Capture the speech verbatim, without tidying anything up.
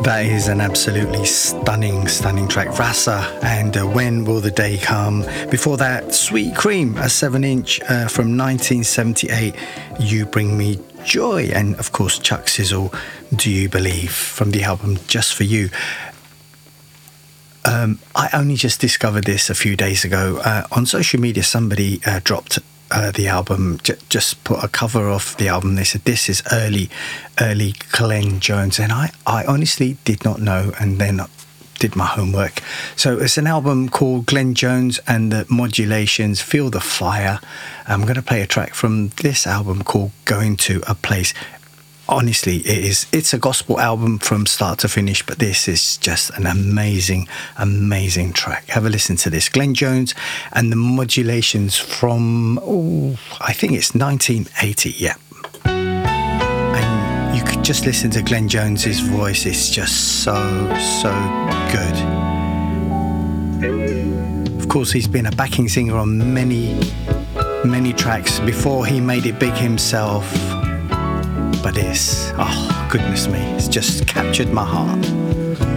That is an absolutely stunning, stunning track. Rasa and uh, When Will the Day Come. Before that, Sweet Cream, a seven inch uh, from nineteen seventy-eight, You Bring Me Joy. And of course, Chuck Sizzle, Do You Believe, from the album Just For You. Um, I only just discovered this a few days ago. Uh, on social media, somebody uh, dropped Uh, the album, j- just put a cover of the album. They said this is early early Glenn Jones, and I, I honestly did not know, and then did my homework. So it's an album called Glenn Jones and the Modulations, Feel the Fire. I'm going to play a track from this album called Going to a Place. Honestly, it is it's a gospel album from start to finish, but this is just an amazing, amazing track. Have a listen to this. Glenn Jones and the Modulations from, oh, I think it's nineteen eighty, yeah. And you could just listen to Glenn Jones's voice. It's just so, so good. Of course, he's been a backing singer on many, many tracks before he made it big himself. But this, oh goodness me, it's just captured my heart.